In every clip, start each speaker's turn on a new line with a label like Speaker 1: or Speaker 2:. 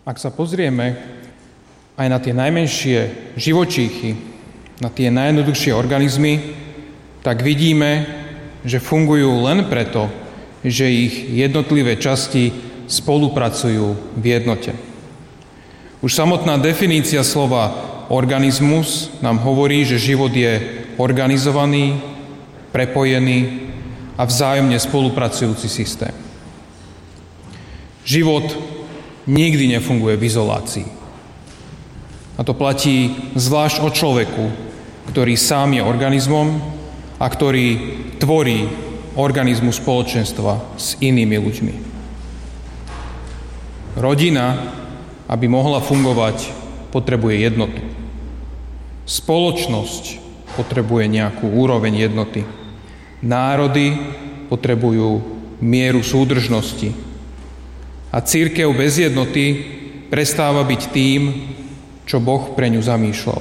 Speaker 1: Ak sa pozrieme aj na tie najmenšie živočíchy, na tie najjednoduchšie organizmy, tak vidíme, že fungujú len preto, že ich jednotlivé časti spolupracujú v jednote. Už samotná definícia slova organizmus nám hovorí, že život je organizovaný, prepojený a vzájomne spolupracujúci systém. Život nikdy nefunguje v izolácii. A to platí zvlášť o človeku, ktorý sám je organizmom a ktorý tvorí organizmus spoločenstva s inými ľuďmi. Rodina, aby mohla fungovať, potrebuje jednotu. Spoločnosť potrebuje nejakú úroveň jednoty. Národy potrebujú mieru súdržnosti. A cirkev bez jednoty prestáva byť tým, čo Boh pre ňu zamýšľal.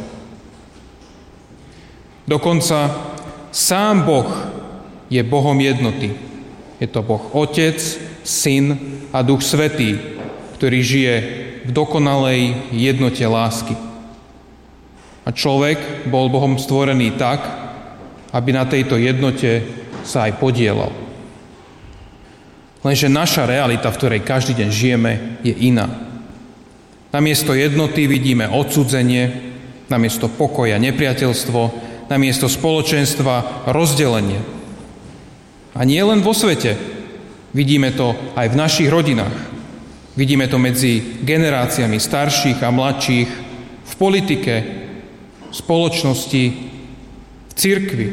Speaker 1: Dokonca sám Boh je Bohom jednoty. Je to Boh Otec, Syn a Duch Svätý, ktorý žije v dokonalej jednote lásky. A človek bol Bohom stvorený tak, aby na tejto jednote sa aj podielal. Lenže naša realita, v ktorej každý deň žijeme, je iná. Namiesto jednoty vidíme odcudzenie, namiesto pokoja nepriateľstvo, namiesto spoločenstva rozdelenie. A nie len vo svete. Vidíme to aj v našich rodinách. Vidíme to medzi generáciami starších a mladších, v politike, v spoločnosti, v cirkvi.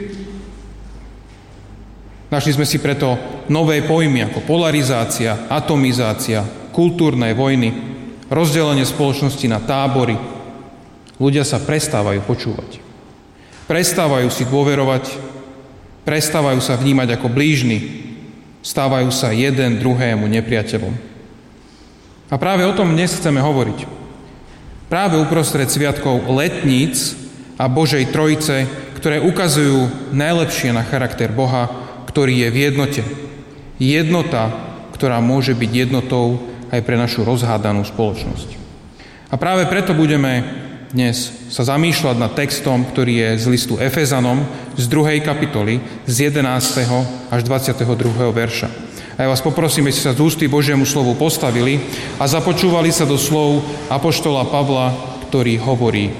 Speaker 1: Našli sme si preto nové pojmy ako polarizácia, atomizácia, kultúrne vojny, rozdelenie spoločnosti na tábory. Ľudia sa prestávajú počúvať. Prestávajú si dôverovať, prestávajú sa vnímať ako blížni, stávajú sa jeden druhému nepriateľom. A práve o tom dnes chceme hovoriť. Práve uprostred sviatkov letníc a Božej Trojice, ktoré ukazujú najlepšie na charakter Boha, ktorý je v jednote. Jednota, ktorá môže byť jednotou aj pre našu rozhádanú spoločnosť. A práve preto budeme dnes sa zamýšľať nad textom, ktorý je z listu Efezanom z 2. kapitoly z 11. až 22. verša. A ja vás poprosím, aby ste sa z ústy Božiemu slovu postavili a započúvali sa do slov apoštola Pavla, ktorý hovorí: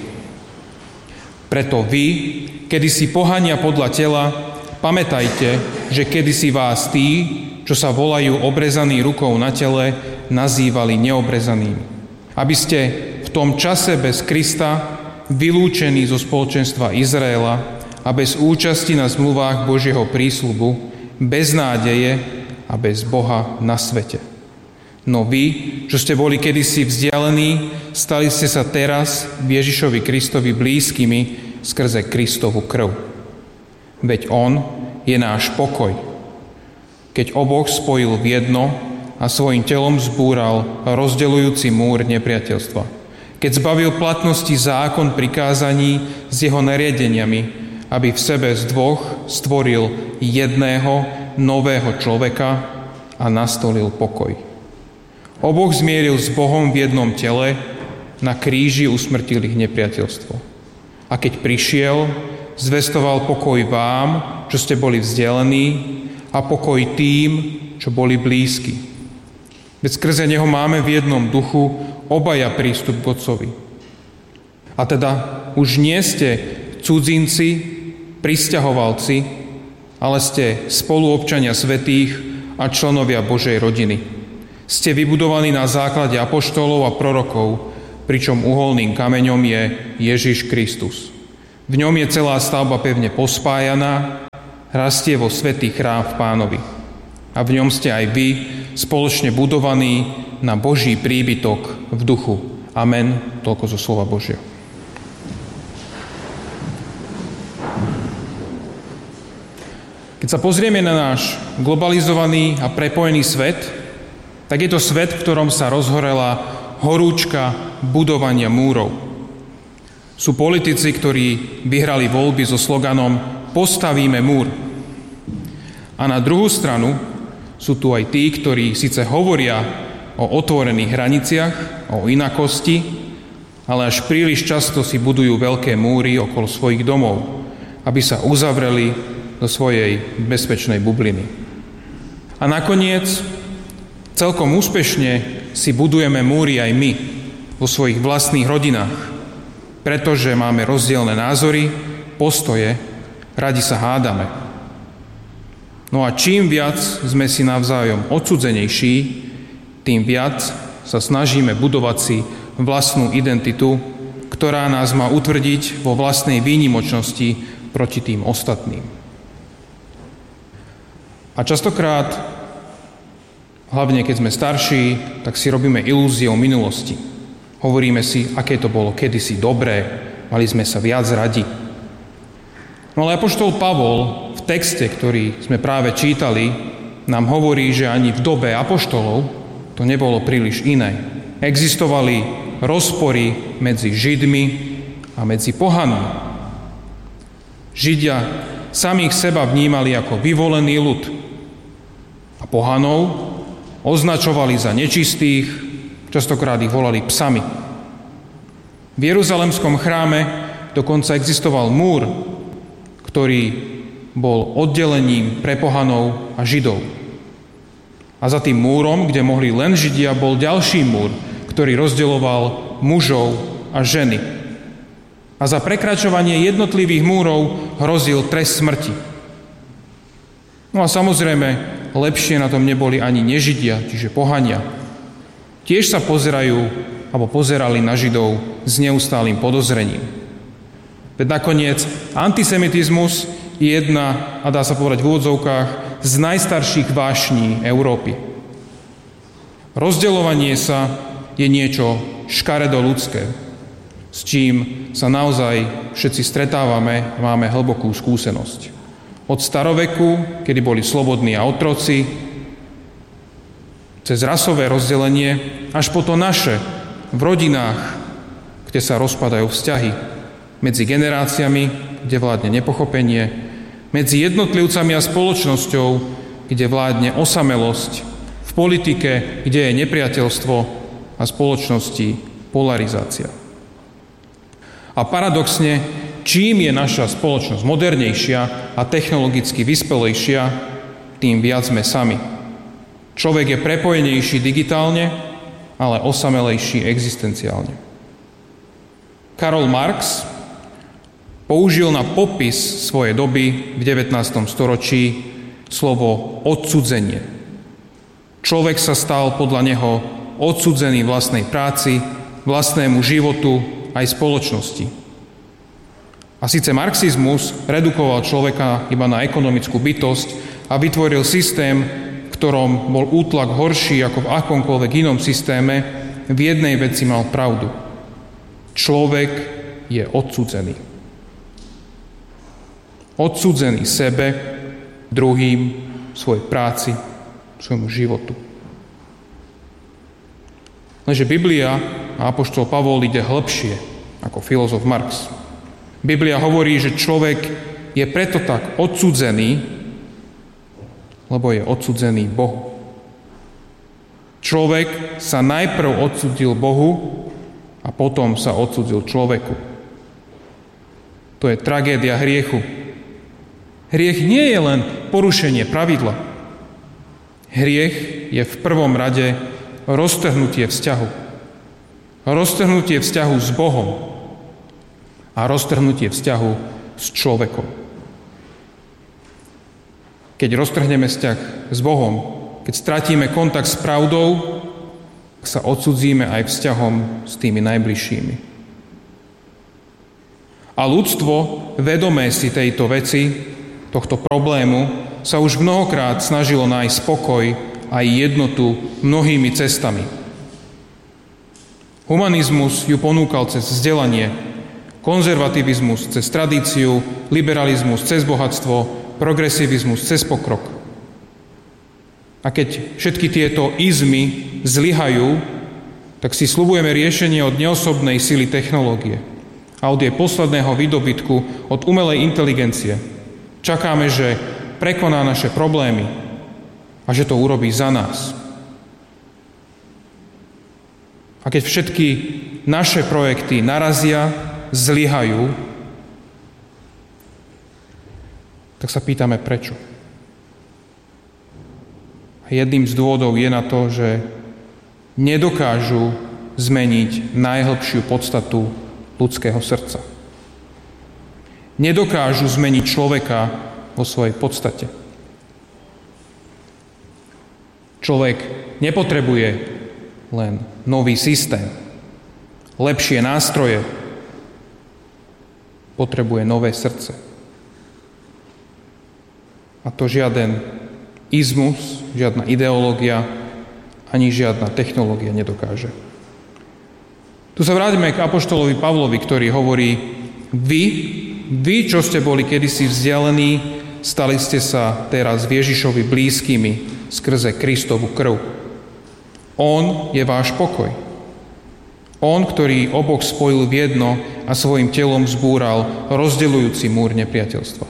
Speaker 1: Preto vy, kedysi pohania podľa tela, pamätajte, že kedysi vás tí, čo sa volajú obrezaní rukou na tele, nazývali neobrezanými. Aby ste v tom čase bez Krista, vylúčení zo spoločenstva Izraela a bez účasti na zmluvách Božieho prísľubu, bez nádeje a bez Boha na svete. No vy, čo ste boli kedysi vzdialení, stali ste sa teraz Ježišovi Kristovi blízkymi skrze Kristovu krv. Veď on je náš pokoj, keď oboch spojil v jedno a svojim telom zbúral rozdeľujúci múr nepriateľstva. Keď zbavil platnosti zákon prikázaní s jeho nariadeniami, aby v sebe z dvoch stvoril jedného nového človeka a nastolil pokoj. Oboch zmieril s Bohom v jednom tele, na kríži usmrtil ich nepriateľstvo. A keď prišiel, zvestoval pokoj vám, čo ste boli vzdialení, a pokoj tým, čo boli blízki. Veď skrze neho máme v jednom duchu obaja prístup k Otcovi. A teda už nie ste cudzinci, prisťahovalci, ale ste spoluobčania svätých a členovia Božej rodiny. Ste vybudovaní na základe apoštolov a prorokov, pričom uholným kameňom je Ježiš Kristus. V ňom je celá stavba pevne pospájaná, rastie vo svätý chrám v Pánovi. A v ňom ste aj vy spoločne budovaní na Boží príbytok v duchu. Amen. Toľko zo slova Božieho. Keď sa pozrieme na náš globalizovaný a prepojený svet, tak je to svet, v ktorom sa rozhorela horúčka budovania múrov. Sú politici, ktorí vyhrali voľby so sloganom Postavíme múr. A na druhú stranu sú tu aj tí, ktorí síce hovoria o otvorených hraniciach, o inakosti, ale až príliš často si budujú veľké múry okolo svojich domov, aby sa uzavreli do svojej bezpečnej bubliny. A nakoniec celkom úspešne si budujeme múry aj my vo svojich vlastných rodinách, pretože máme rozdielne názory, postoje, radi sa hádame. No a čím viac sme si navzájom odsudzenejší, tým viac sa snažíme budovať si vlastnú identitu, ktorá nás má utvrdiť vo vlastnej výnimočnosti proti tým ostatným. A častokrát, hlavne keď sme starší, tak si robíme ilúzie o minulosti. Hovoríme si, aké to bolo kedysi dobré, mali sme sa viac radi. No ale apoštol Pavol v texte, ktorý sme práve čítali, nám hovorí, že ani v dobe apoštolov to nebolo príliš iné. Existovali rozpory medzi Židmi a medzi pohanmi. Židia samých seba vnímali ako vyvolený ľud a pohanov označovali za nečistých, častokrát ich volali psami. V Jeruzalemskom chráme dokonca existoval múr, ktorý bol oddelením pre pohanov a Židov. A za tým múrom, kde mohli len Židia, bol ďalší múr, ktorý rozdeľoval mužov a ženy. A za prekračovanie jednotlivých múrov hrozil trest smrti. No a samozrejme, lepšie na tom neboli ani nežidia, čiže pohania. Tiež sa pozerali na Židov s neustálým podozrením. Veď nakoniec antisemitizmus je jedna, a dá sa povedať v úvodzovkách, z najstarších vášní Európy. Rozdeľovanie sa je niečo škaredo ľudské, s čím sa naozaj všetci stretávame a máme hlbokú skúsenosť. Od staroveku, kedy boli slobodní a otroci, cez rasové rozdelenie, až po to naše, v rodinách, kde sa rozpadajú vzťahy, medzi generáciami, kde vládne nepochopenie, medzi jednotlivcami a spoločnosťou, kde vládne osamelosť, v politike, kde je nepriateľstvo a spoločnosti polarizácia. A paradoxne, čím je naša spoločnosť modernejšia a technologicky vyspelejšia, tým viac sme sami. Človek je prepojenejší digitálne, ale osamelejší existenciálne. Karol Marx použil na popis svojej doby v 19. storočí slovo odcudzenie. Človek sa stal podľa neho odsudzený vlastnej práci, vlastnému životu aj spoločnosti. A síce marxizmus redukoval človeka iba na ekonomickú bytosť a vytvoril systém, v ktorom bol útlak horší ako v akomkoľvek inom systéme, v jednej veci mal pravdu. Človek je odsudzený. Odsudzený sebe, druhým, svojej práci, svojmu životu. Lenže Biblia a apoštol Pavol ide hlbšie ako filozof Marx. Biblia hovorí, že človek je preto tak odsudzený, lebo je odsudzený Bohu. Človek sa najprv odsudil Bohu a potom sa odsudzil človeku. To je tragédia hriechu. Hriech nie je len porušenie pravidla. Hriech je v prvom rade roztrhnutie vzťahu. Roztrhnutie vzťahu s Bohom a roztrhnutie vzťahu s človekom. Keď roztrhneme vzťah s Bohom, keď stratíme kontakt s pravdou, sa odsudzíme aj vzťahom s tými najbližšími. A ľudstvo, vedomé si tejto veci, tohto problému, sa už mnohokrát snažilo nájsť spokoj a jednotu mnohými cestami. Humanizmus ju ponúkal cez vzdelanie, konzervativizmus cez tradíciu, liberalizmus cez bohatstvo, progresivizmus cez pokrok. A keď všetky tieto izmy zlyhajú, tak si sľubujeme riešenie od neosobnej sily technológie a od jej posledného výdobytku, od umelej inteligencie. Čakáme, že prekoná naše problémy a že to urobí za nás. A keď všetky naše projekty narazia, zlyhajú, tak sa pýtame prečo. A jedným z dôvodov je na to, že nedokážu zmeniť najhlbšiu podstatu ľudského srdca. Nedokážu zmeniť človeka vo svojej podstate. Človek nepotrebuje len nový systém, lepšie nástroje, potrebuje nové srdce. A to žiaden izmus, žiadna ideológia, ani žiadna technológia nedokáže. Tu sa vráťme k apoštolovi Pavlovi, ktorý hovorí: Vy, čo ste boli kedysi vzdialení, stali ste sa teraz Ježišovi blízkymi skrze Kristovu krv. On je váš pokoj. On, ktorý oboch spojil v jedno a svojim telom zbúral rozdeľujúci múr nepriateľstva.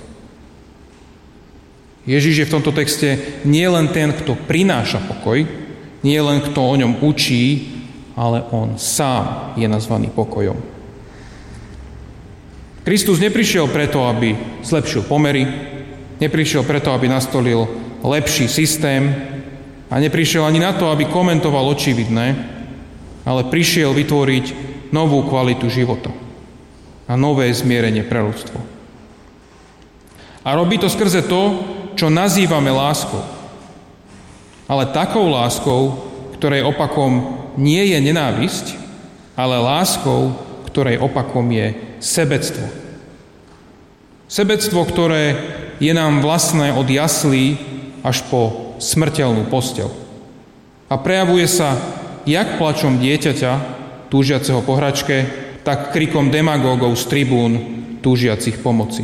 Speaker 1: Ježiš je v tomto texte nie len ten, kto prináša pokoj, nie len kto o ňom učí, ale on sám je nazvaný pokojom. Kristus neprišiel preto, aby zlepšil pomery, neprišiel preto, aby nastolil lepší systém a neprišiel ani na to, aby komentoval očividné, ale prišiel vytvoriť novú kvalitu života a nové zmierenie pre ľudstvo. A robí to skrze to, čo nazývame láskou. Ale takou láskou, ktorej opakom nie je nenávisť, ale láskou, ktorej opakom je sebectvo. Sebectvo, ktoré je nám vlastné od jaslí až po smrteľnú posteľ. A prejavuje sa jak plačom dieťaťa, túžiaceho po hračke, tak krikom demagógov z tribún, túžiacich pomoci.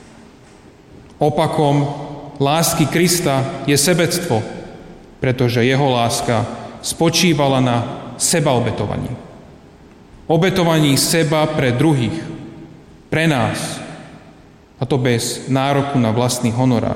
Speaker 1: Opakom lásky Krista je sebectvo, pretože jeho láska spočívala na sebaobetovaní. Obetovaní seba pre druhých, pre nás, a to bez nároku na vlastný honorár.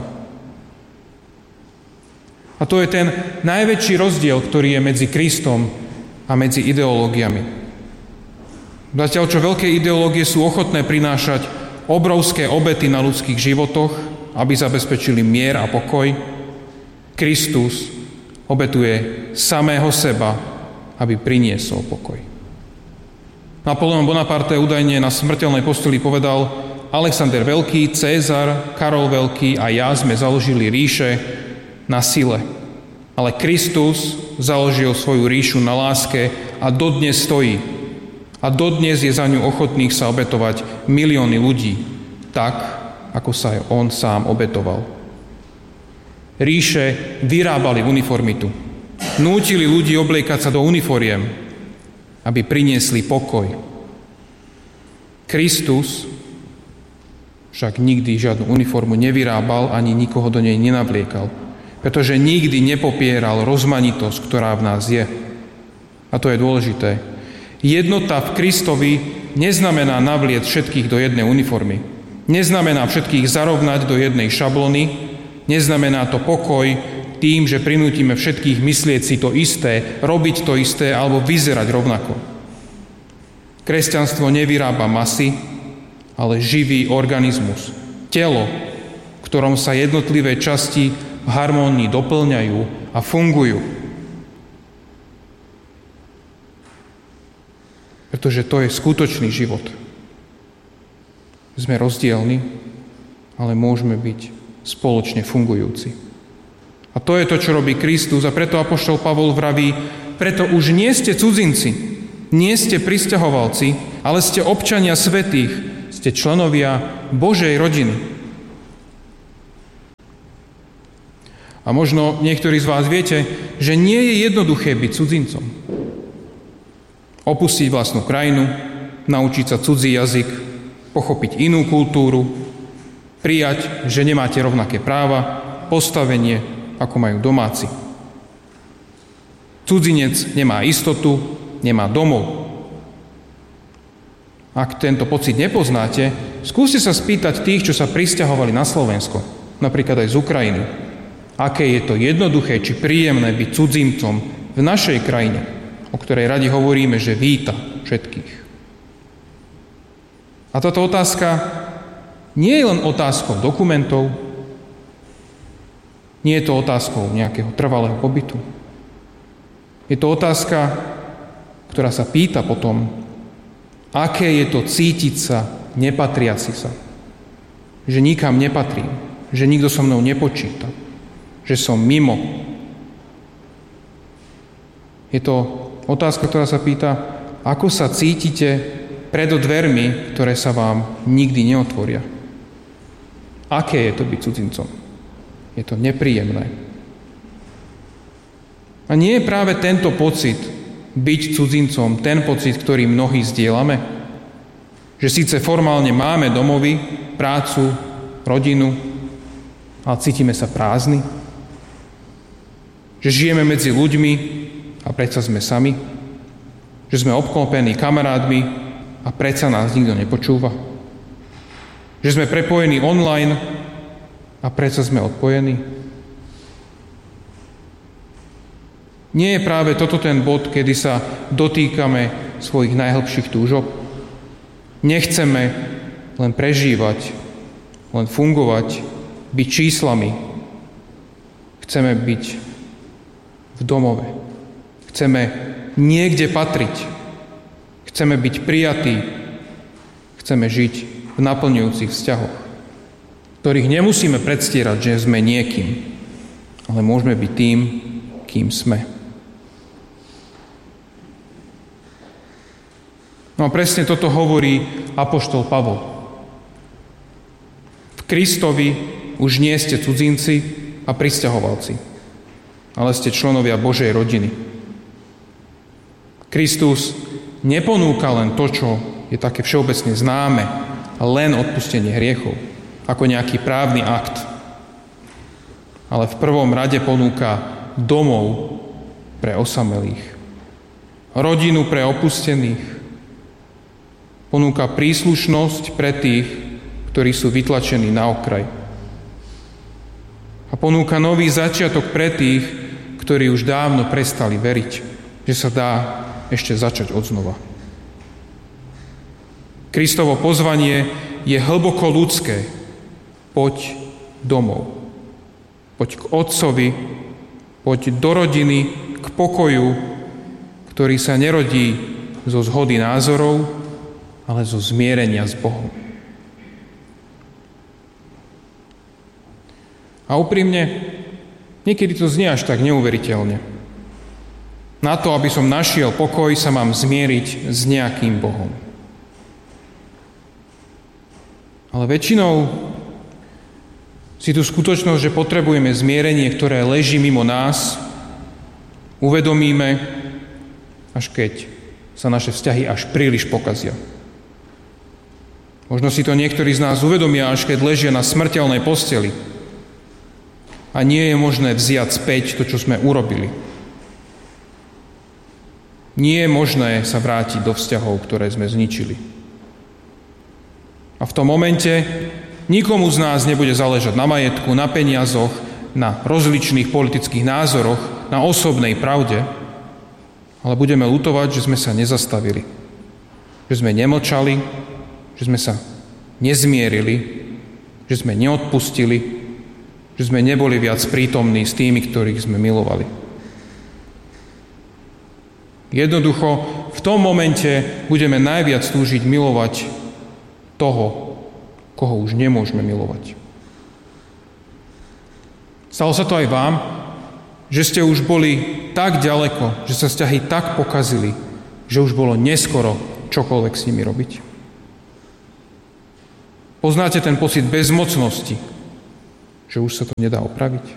Speaker 1: A to je ten najväčší rozdiel, ktorý je medzi Kristom a medzi ideológiami. Zatiaľ, čo veľké ideológie sú ochotné prinášať obrovské obety na ľudských životoch, aby zabezpečili mier a pokoj, Kristus obetuje samého seba, aby priniesol pokoj. Napoleon Bonaparte údajne na smrteľnej posteli povedal: Alexander Veľký, Cézar, Karol Veľký a ja sme založili ríše na sile. Ale Kristus založil svoju ríšu na láske a dodnes stojí. A dodnes je za ňu ochotných sa obetovať milióny ľudí, tak, ako sa aj on sám obetoval. Ríše vyrábali uniformitu. Nútili ľudí obliekať sa do uniforiem, aby priniesli pokoj. Kristus však nikdy žiadnu uniformu nevyrábal ani nikoho do nej nenavliekal, pretože nikdy nepopieral rozmanitosť, ktorá v nás je. A to je dôležité. Jednota v Kristovi neznamená navliec všetkých do jednej uniformy. Neznamená všetkých zarovnať do jednej šablony. Neznamená to pokoj tým, že prinútime všetkých myslieť si to isté, robiť to isté alebo vyzerať rovnako. Kresťanstvo nevyrába masy, ale živý organizmus. Telo, v ktorom sa jednotlivé časti v harmónii doplňajú a fungujú. Pretože to je skutočný život. Sme rozdielni, ale môžeme byť spoločne fungujúci. A to je to, čo robí Kristus, a preto apoštol Pavol vraví: preto už nie ste cudzinci, nie ste prisťahovalci, ale ste občania svätých, ste členovia Božej rodiny. A možno niektorí z vás viete, že nie je jednoduché byť cudzincom. Opustiť vlastnú krajinu, naučiť sa cudzí jazyk, pochopiť inú kultúru, prijať, že nemáte rovnaké práva, postavenie, ako majú domáci. Cudzinec nemá istotu, nemá domov. Ak tento pocit nepoznáte, skúste sa spýtať tých, čo sa prisťahovali na Slovensko, napríklad aj z Ukrajiny. Aké je to jednoduché či príjemné byť cudzincom v našej krajine. o ktorej radi hovoríme, že víta všetkých. A táto otázka nie je len otázkou dokumentov, nie je to otázkou nejakého trvalého pobytu. Je to otázka, ktorá sa pýta potom, aké je to cítiť sa nepatriaci sa. Že nikam nepatrím, že nikto so mnou nepočíta, že som mimo. Je to otázka, ktorá sa pýta, ako sa cítite pred dvermi, ktoré sa vám nikdy neotvoria. Aké je to byť cudzincom? Je to nepríjemné. A nie je práve tento pocit byť cudzincom ten pocit, ktorý mnohí zdieľame? Že síce formálne máme domovy, prácu, rodinu, ale cítime sa prázdni? Že žijeme medzi ľuďmi a predsa sme sami? Že sme obklopení kamarátmi a predsa nás nikto nepočúva? Že sme prepojení online a predsa sme odpojení? Nie je práve toto ten bod, kedy sa dotýkame svojich najhlbších túžob? Nechceme len prežívať, len fungovať, byť číslami. Chceme byť v domove. Chceme niekde patriť. Chceme byť prijatí. Chceme žiť v naplňujúcich vzťahoch, ktorých nemusíme predstierať, že sme niekým, ale môžeme byť tým, kým sme. No a presne toto hovorí apoštol Pavol. V Kristovi už nie ste cudzinci a prisťahovalci, ale ste členovia Božej rodiny. Kristus neponúka len to, čo je také všeobecne známe, len odpustenie hriechov, ako nejaký právny akt. Ale v prvom rade ponúka domov pre osamelých, rodinu pre opustených, ponúka príslušnosť pre tých, ktorí sú vytlačení na okraj. A ponúka nový začiatok pre tých, ktorí už dávno prestali veriť, že sa dá ešte začať odznova. Kristovo pozvanie je hlboko ľudské. Poď domov. Poď k Otcovi, poď do rodiny, k pokoju, ktorý sa nerodí zo zhody názorov, ale zo zmierenia s Bohom. A úprimne, niekedy to znie až tak neuveriteľne. Na to, aby som našiel pokoj, sa mám zmieriť s nejakým Bohom. Ale väčšinou si tú skutočnosť, že potrebujeme zmierenie, ktoré leží mimo nás, uvedomíme, až keď sa naše vzťahy až príliš pokazia. Možno si to niektorí z nás uvedomia, až keď ležia na smrteľnej posteli a nie je možné vziať späť to, čo sme urobili. Nie je možné sa vrátiť do vzťahov, ktoré sme zničili. A v tom momente nikomu z nás nebude záležať na majetku, na peniazoch, na rozličných politických názoroch, na osobnej pravde, ale budeme ľutovať, že sme sa nezastavili, že sme nemlčali, že sme sa nezmierili, že sme neodpustili, že sme neboli viac prítomní s tými, ktorých sme milovali. Jednoducho, v tom momente budeme najviac túžiť milovať toho, koho už nemôžeme milovať. Stalo sa to aj vám, že ste už boli tak ďaleko, že sa vzťahy tak pokazili, že už bolo neskoro čokoľvek s nimi robiť? Poznáte ten pocit bezmocnosti, že už sa to nedá opraviť?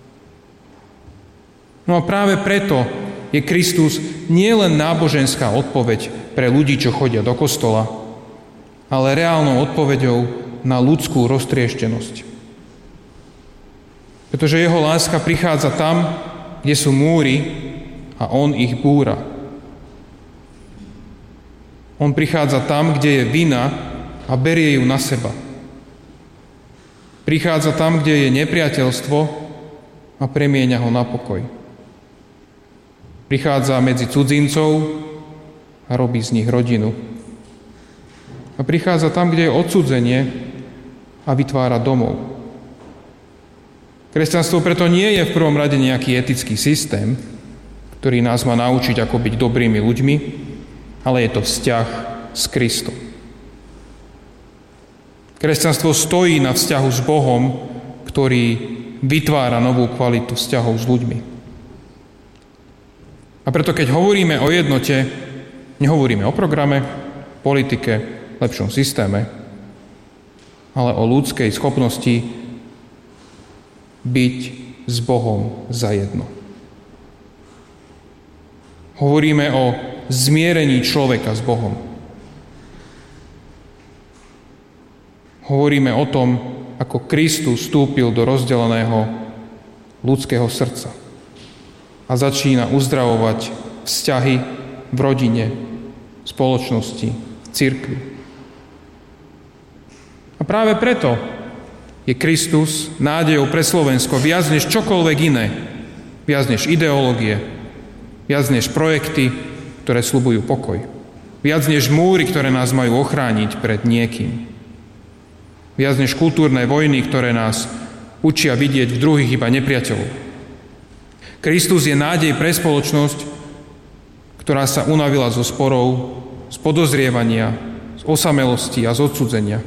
Speaker 1: No a práve preto je Kristus nielen náboženská odpoveď pre ľudí, čo chodia do kostola, ale reálnou odpoveďou na ľudskú roztrieštenosť. Pretože jeho láska prichádza tam, kde sú múry a on ich búra. On prichádza tam, kde je vina a berie ju na seba. Prichádza tam, kde je nepriateľstvo a premieňa ho na pokoj. Prichádza medzi cudzincov a robí z nich rodinu. A prichádza tam, kde je odcudzenie a vytvára domov. Kresťanstvo preto nie je v prvom rade nejaký etický systém, ktorý nás má naučiť, ako byť dobrými ľuďmi, ale je to vzťah s Kristom. Kresťanstvo stojí na vzťahu s Bohom, ktorý vytvára novú kvalitu vzťahov s ľuďmi. A preto, keď hovoríme o jednote, nehovoríme o programe, politike, lepšom systéme, ale o ľudskej schopnosti byť s Bohom zajedno. Hovoríme o zmierení človeka s Bohom. Hovoríme o tom, ako Kristus vstúpil do rozdeleného ľudského srdca a začína uzdravovať vzťahy v rodine, v spoločnosti, v cirkvi. A práve preto je Kristus nádejou pre Slovensko viac než čokoľvek iné, viac než ideológie, viac než projekty, ktoré sľubujú pokoj, viac než múry, ktoré nás majú ochrániť pred niekým, viac než kultúrne vojny, ktoré nás učia vidieť v druhých iba nepriateľov. Kristus je nádej pre spoločnosť, ktorá sa unavila zo sporov, z podozrievania, z osamelosti a z odcudzenia.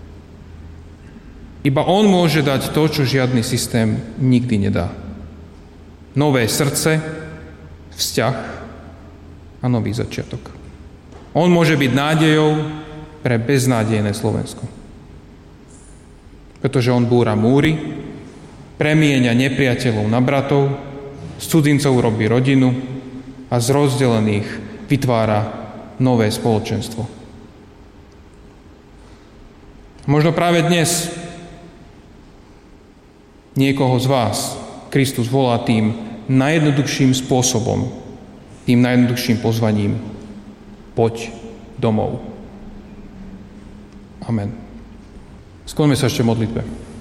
Speaker 1: Iba on môže dať to, čo žiadny systém nikdy nedá. Nové srdce, vzťah a nový začiatok. On môže byť nádejou pre beznádejné Slovensko. Pretože on búra múry, premieňa nepriateľov na bratov, z cudzincov robí rodinu a z rozdelených vytvára nové spoločenstvo. Možno práve dnes niekoho z vás Kristus volá tým najjednoduchším spôsobom, tým najjednoduchším pozvaním: poď domov. Amen. Skloňme sa ešte v modlitbe.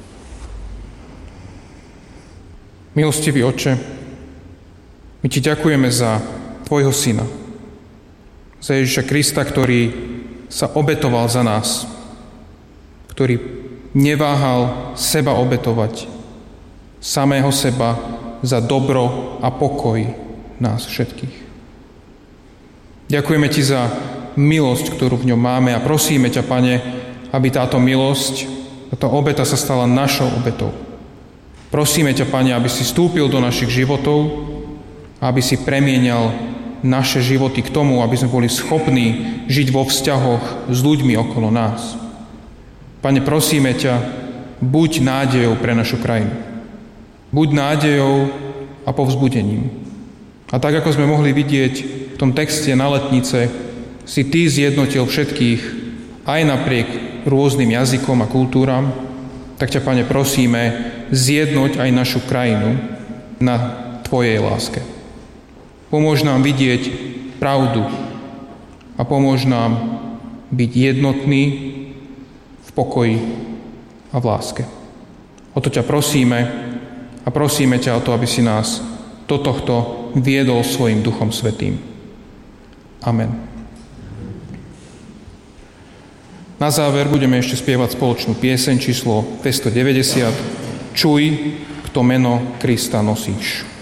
Speaker 1: Milostivý Otče, my Ti ďakujeme za Tvojho Syna, za Ježiša Krista, ktorý sa obetoval za nás, ktorý neváhal seba obetovať, samého seba za dobro a pokoj nás všetkých. Ďakujeme Ti za milosť, ktorú v ňom máme a prosíme ťa, Pane, aby táto milosť, táto obeta sa stala našou obetou. Prosíme ťa, Pane, aby si vstúpil do našich životov a aby si premienial naše životy k tomu, aby sme boli schopní žiť vo vzťahoch s ľuďmi okolo nás. Pane, prosíme ťa, buď nádejou pre našu krajinu. Buď nádejou a povzbudením. A tak, ako sme mohli vidieť v tom texte na Letnice, si Ty zjednotil všetkých aj napriek rôznym jazykom a kultúram, tak ťa, Pane, prosíme, zjednoť aj našu krajinu na Tvojej láske. Pomôž nám vidieť pravdu a pomôž nám byť jednotní v pokoji a v láske. O to ťa prosíme a prosíme ťa o to, aby si nás do tohto viedol svojim Duchom Svätým. Amen. Na záver budeme ešte spievať spoločnú pieseň číslo 290 Čuj, kto meno Krista nosíš.